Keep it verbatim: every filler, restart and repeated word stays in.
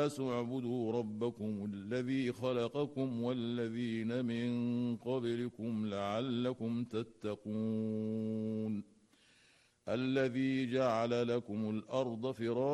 اعبدوا ربكم الذي خلقكم والذين من قبلكم لعلكم تتقون الذي جعل لكم الأرض فراشا